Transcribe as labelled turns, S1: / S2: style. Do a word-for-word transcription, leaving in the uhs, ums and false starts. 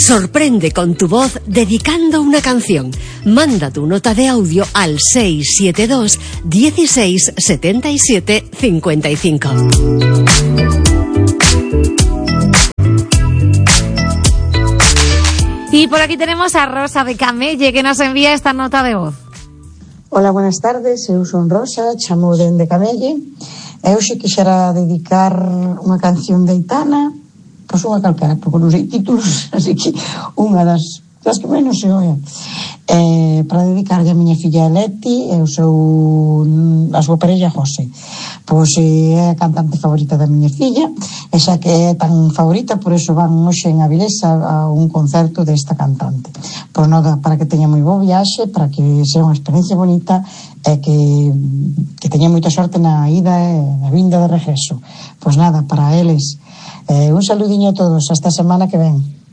S1: Sorprende con tu voz dedicando una canción. Manda tu nota de audio al seis siete dos, dieciséis, setenta y siete, cincuenta y cinco.
S2: Y por aquí tenemos a Rosa de Camelle, que nos envía esta nota de voz.
S3: Hola, buenas tardes, eu son Rosa, chamo de Camelle. E hoxe quixera dedicar unha canción de Aitana, pois unha calquera, porque non sei títulos, así que unha das, das que menos se oia. Eh, para dedicarlle a miña filla Leti e o seu, a súa parella José. Pois é a cantante favorita da miña filla, e xa que é tan favorita, por eso van hoxe en Avilés a, a un concerto desta cantante. Pois nada, para que teña moi bo viaxe, para que sea unha experiencia bonita e que, que teña moita sorte na ida e na vinda de regreso. Pois nada, para eles, eh, un saludiño a todos, hasta a semana que ven.